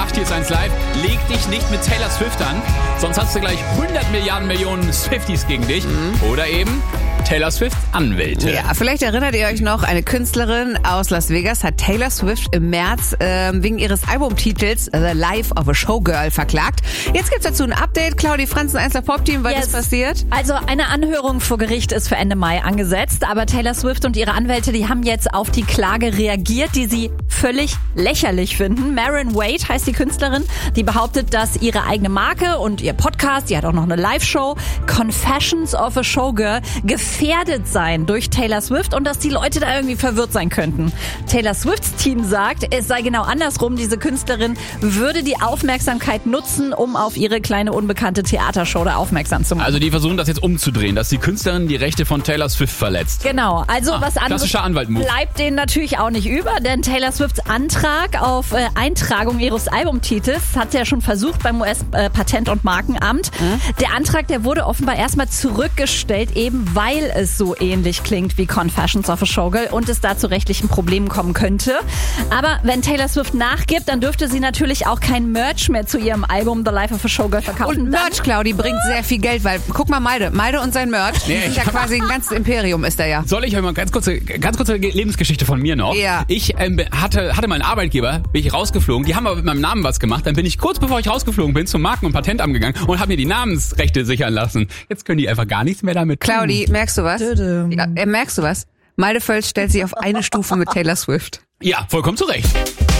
8, hier ist 1 Live. Leg dich nicht mit Taylor Swift an, sonst hast du gleich 100 Millionen Swifties gegen dich. Oder eben Taylor Swifts Anwälte. Ja, vielleicht erinnert ihr euch noch, eine Künstlerin aus Las Vegas hat Taylor Swift im März wegen ihres Albumtitels The Life of a Showgirl verklagt. Jetzt gibt's dazu ein Update. Claudi Franzen, 1 Live Pop-Team, was ist passiert? Also eine Anhörung vor Gericht ist für Ende Mai angesetzt, aber Taylor Swift und ihre Anwälte, die haben jetzt auf die Klage reagiert, die sie völlig lächerlich finden. Maren Wade heißt die Künstlerin, die behauptet, dass ihre eigene Marke und ihr Podcast, die hat auch noch eine Live-Show, Confessions of a Showgirl, gefährdet seien durch Taylor Swift und dass die Leute da irgendwie verwirrt sein könnten. Taylor Swifts Team sagt, es sei genau andersrum. Diese Künstlerin würde die Aufmerksamkeit nutzen, um auf ihre kleine unbekannte Theatershow da aufmerksam zu machen. Also die versuchen das jetzt umzudrehen, dass die Künstlerin die Rechte von Taylor Swift verletzt. Genau, also was anderes klassischer Anwalt-Move. Bleibt denen natürlich auch nicht über, denn Taylor Swifts Antrag auf Eintragung ihres Albumtitels hat sie ja schon versucht beim US-Patent- und Markenamt. Der Antrag, der wurde offenbar erstmal zurückgestellt, eben weil es so ähnlich klingt wie Confessions of a Showgirl und es da zu rechtlichen Problemen kommen könnte. Aber wenn Taylor Swift nachgibt, dann dürfte sie natürlich auch kein Merch mehr zu ihrem Album The Life of a Showgirl verkaufen. Und Merch, Claudi, bringt sehr viel Geld, weil, guck mal, Maide und sein Merch, Nee, ist ja quasi ein ganzes Imperium, ist er ja. Soll ich euch mal ganz kurze Lebensgeschichte von mir noch? Ja. Ich hatte mal einen Arbeitgeber, bin ich rausgeflogen, die haben aber mit meinem Namen was gemacht, dann bin ich kurz bevor ich rausgeflogen bin zum Marken- und Patentamt gegangen und habe mir die Namensrechte sichern lassen. Jetzt können die einfach gar nichts mehr damit tun. Claudi, merkst du was? Ja, merkst du was? Maide Völz stellt sich auf eine Stufe mit Taylor Swift. Ja, vollkommen zu Recht.